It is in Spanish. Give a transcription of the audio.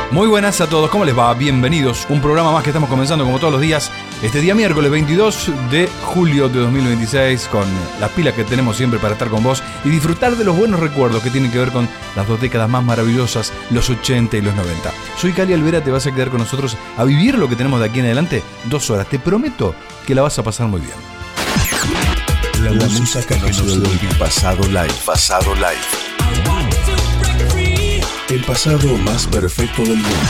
Muy buenas a todos, ¿cómo les va? Bienvenidos. Un programa más que estamos comenzando como todos los días. Este día miércoles 22 de julio de 2026 con las pilas que tenemos siempre para estar con vos y disfrutar de los buenos recuerdos que tienen que ver con las dos décadas más maravillosas, los 80 y los 90. Soy Cali Alvera, te vas a quedar con nosotros a vivir lo que tenemos de aquí en adelante 2 horas. Te prometo que la vas a pasar muy bien. La música que nos dio el pasado live. Pasado live. El pasado más perfecto del mundo.